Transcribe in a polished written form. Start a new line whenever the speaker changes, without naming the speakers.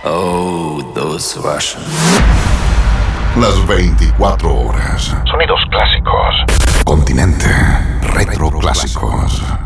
Oh, those Russians.
Las 24 horas.
Sonidos clásicos.
Continente Retro Clásicos.